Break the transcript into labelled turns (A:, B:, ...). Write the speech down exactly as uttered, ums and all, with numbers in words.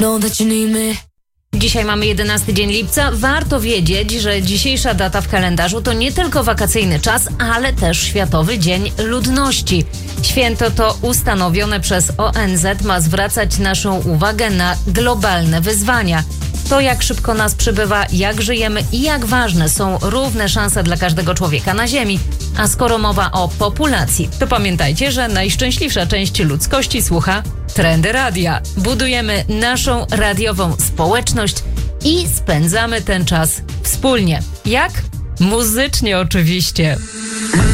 A: Know that you need me.
B: Dzisiaj mamy jedenasty dzień lipca. Warto wiedzieć, że dzisiejsza data w kalendarzu to nie tylko wakacyjny czas, ale też Światowy Dzień Ludności. Święto to ustanowione przez O N Z ma zwracać naszą uwagę na globalne wyzwania. To, jak szybko nas przybywa, jak żyjemy i jak ważne są równe szanse dla każdego człowieka na Ziemi. A skoro mowa o populacji, to pamiętajcie, że najszczęśliwsza część ludzkości słucha Trendy Radia. Budujemy naszą radiową społeczność i spędzamy ten czas wspólnie. Jak? Muzycznie oczywiście.